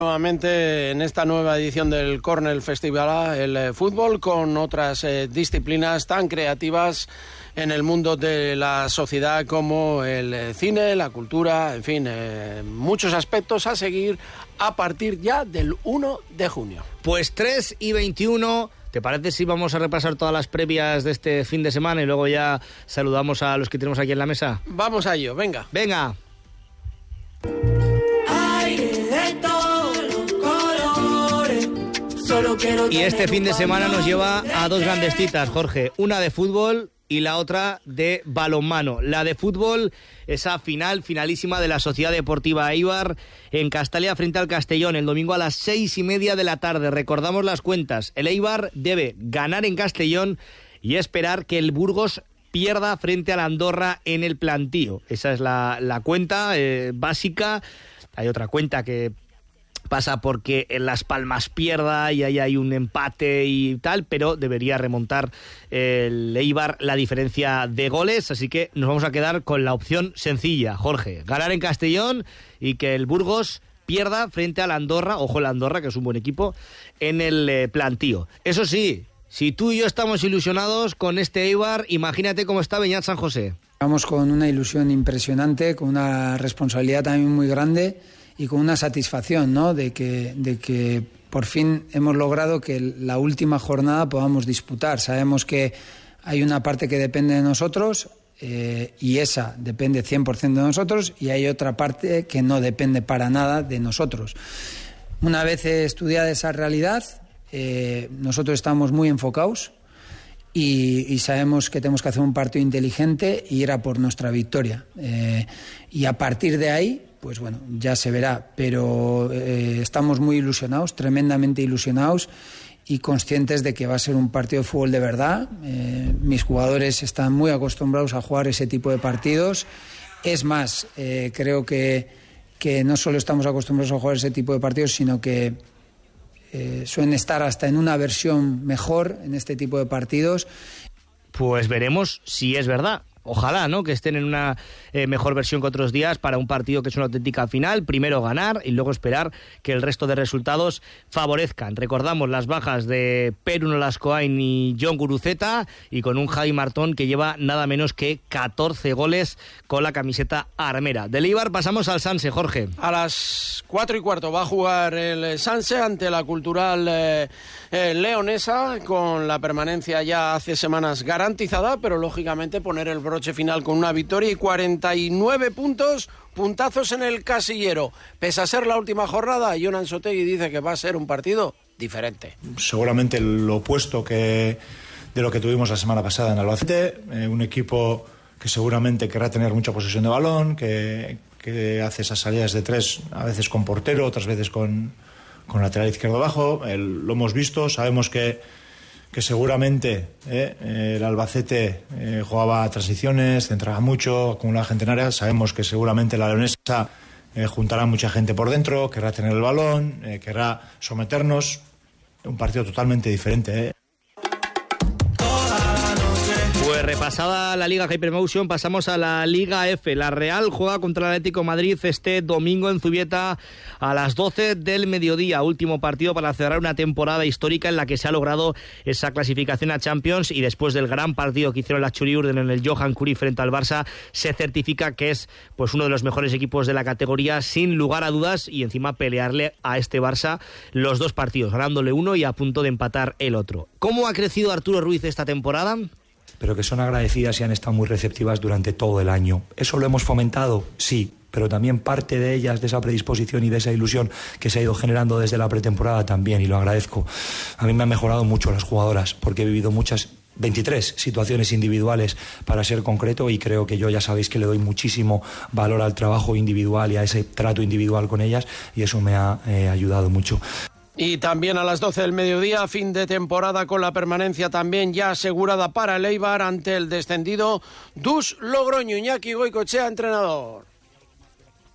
Nuevamente en esta nueva edición del Cornell Festival, el fútbol con otras disciplinas tan creativas en el mundo de la sociedad como el cine, la cultura, en fin, muchos aspectos a seguir a partir ya del 1 de junio. Pues 3:21, ¿te parece si vamos a repasar todas las previas de este fin de semana y luego ya saludamos a los que tenemos aquí en la mesa? Vamos a ello, venga. Venga. Y este fin de semana nos lleva a dos grandes citas, Jorge. Una de fútbol y la otra de balonmano. La de fútbol, esa finalísima de la Sociedad Deportiva Eibar en Castalia frente al Castellón, el domingo a las 6:30 de la tarde. Recordamos las cuentas. El Eibar debe ganar en Castellón y esperar que el Burgos pierda frente al Andorra en el Plantío. Esa es la cuenta básica. Hay otra cuenta que pasa porque en Las Palmas pierda y ahí hay un empate y tal, pero debería remontar el Eibar la diferencia de goles, así que nos vamos a quedar con la opción sencilla, Jorge, ganar en Castellón y que el Burgos pierda frente al Andorra, ojo el Andorra que es un buen equipo, en el Plantío. Eso sí, si tú y yo estamos ilusionados con este Eibar, imagínate cómo está Beñat San José. Vamos con una ilusión impresionante, con una responsabilidad también muy grande y con una satisfacción, ¿no? de que por fin hemos logrado que la última jornada podamos disputar. Sabemos que hay una parte que depende de nosotros y esa depende 100% de nosotros, y hay otra parte que no depende para nada de nosotros. Una vez estudiada esa realidad, nosotros estamos muy enfocados y sabemos que tenemos que hacer un partido inteligente y ir a por nuestra victoria. Y a partir de ahí, pues bueno, ya se verá, pero estamos muy ilusionados, tremendamente ilusionados y conscientes de que va a ser un partido de fútbol de verdad. Mis jugadores están muy acostumbrados a jugar ese tipo de partidos. Es más, creo que no solo estamos acostumbrados a jugar ese tipo de partidos, sino que suelen estar hasta en una versión mejor en este tipo de partidos. Pues veremos si es verdad. Ojalá, ¿no?, que estén en una mejor versión que otros días para un partido que es una auténtica final. Primero ganar y luego esperar que el resto de resultados favorezcan. Recordamos las bajas de Peru Nolascoain y John Guruceta, y con un Javi Martón que lleva nada menos que 14 goles con la camiseta armera. Del Eibar pasamos al Sanse, Jorge. A las 4:15 va a jugar el Sanse ante la Cultural leonesa, con la permanencia ya hace semanas garantizada, pero lógicamente poner el broche final con una victoria y 49 puntazos en el casillero. Pese a ser la última jornada, Jonan Sotegui dice que va a ser un partido diferente. Seguramente lo opuesto de lo que tuvimos la semana pasada en Albacete, un equipo que seguramente querrá tener mucha posesión de balón, que hace esas salidas de tres, a veces con portero, otras veces con lateral izquierdo bajo. Lo hemos visto, sabemos que seguramente el Albacete jugaba transiciones, centraba mucho, acumulaba gente en área. Sabemos que seguramente la leonesa juntará mucha gente por dentro, querrá tener el balón, querrá someternos. Un partido totalmente diferente. Pues repasada la Liga Hypermotion, pasamos a la Liga F. La Real juega contra el Atlético de Madrid este domingo en Zubieta a las 12 del mediodía. Último partido para cerrar una temporada histórica en la que se ha logrado esa clasificación a Champions, y después del gran partido que hicieron las Churiurden en el Johan Cruyff frente al Barça, se certifica que es pues uno de los mejores equipos de la categoría sin lugar a dudas, y encima pelearle a este Barça los dos partidos, ganándole uno y a punto de empatar el otro. ¿Cómo ha crecido Arturo Ruiz esta temporada? Pero que son agradecidas y han estado muy receptivas durante todo el año. ¿Eso lo hemos fomentado? Sí, pero también parte de ellas, de esa predisposición y de esa ilusión que se ha ido generando desde la pretemporada también, y lo agradezco. A mí me han mejorado mucho las jugadoras, porque he vivido 23 situaciones individuales para ser concreto, y creo que yo, ya sabéis que le doy muchísimo valor al trabajo individual y a ese trato individual con ellas, y eso me ha ayudado mucho. Y también a las 12 del mediodía, fin de temporada con la permanencia también ya asegurada para el Eibar ante el descendido Dus Logroño. Iñaki Goicoechea, entrenador.